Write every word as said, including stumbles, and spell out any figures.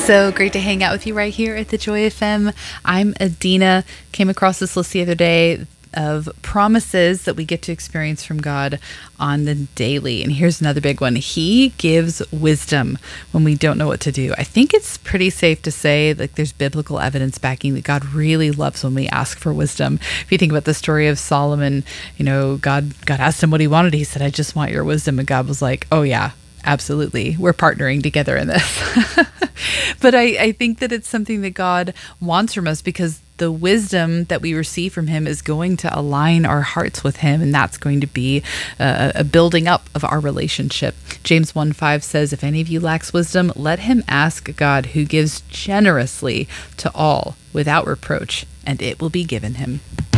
So great to hang out with you right here at the Joy F M. I'm Adina. Came across this list the other day of promises that we get to experience from God on the daily. And here's another big one. He gives wisdom when we don't know what to do. I think it's pretty safe to say like there's biblical evidence backing that God really loves when we ask for wisdom. If you think about the story of Solomon, you know, God God asked him what he wanted. He said, I just want your wisdom. And God was like, oh yeah, absolutely. We're partnering together in this. But I, I think that it's something that God wants from us because the wisdom that we receive from him is going to align our hearts with him, and that's going to be a, a building up of our relationship. James one five says, if any of you lacks wisdom, let him ask God, who gives generously to all without reproach, and it will be given him.